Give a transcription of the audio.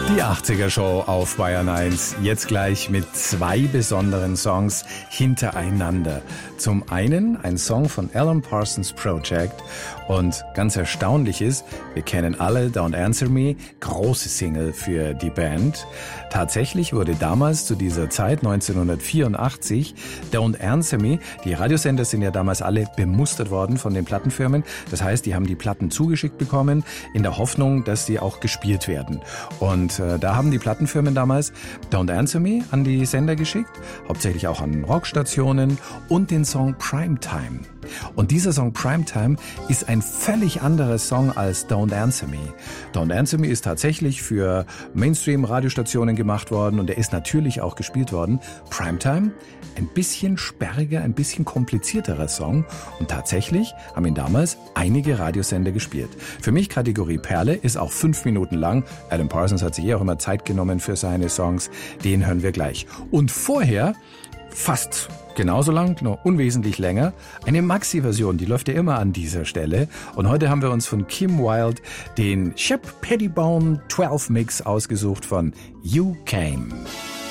Die 80er Show auf Bayern 1, jetzt gleich mit zwei besonderen Songs hintereinander. Zum einen ein Song von Alan Parsons Project und ganz erstaunlich ist, wir kennen alle Don't Answer Me, große Single für die Band. Tatsächlich wurde damals zu dieser Zeit, 1984, Don't Answer Me, die Radiosender sind ja damals alle bemustert worden von den Plattenfirmen, das heißt, die haben die Platten zugeschickt bekommen, in der Hoffnung, dass die auch gespielt werden. Und da haben die Plattenfirmen damals Don't Answer Me an die Sender geschickt, hauptsächlich auch an Rockstationen und den Song Primetime. Und dieser Song Primetime ist ein völlig anderer Song als Don't Answer Me. Don't Answer Me ist tatsächlich für Mainstream-Radiostationen gemacht worden und er ist natürlich auch gespielt worden. Primetime, ein bisschen sperriger, ein bisschen komplizierterer Song und tatsächlich haben ihn damals einige Radiosender gespielt. Für mich Kategorie Perle, ist auch 5 Minuten lang. Alan Parsons hat sich auch immer Zeit genommen für seine Songs. Den hören wir gleich. Und vorher, fast genauso lang, nur unwesentlich länger, eine Maxi-Version, die läuft ja immer an dieser Stelle. Und heute haben wir uns von Kim Wilde den Shep Pettibone 12 Mix ausgesucht von You Came.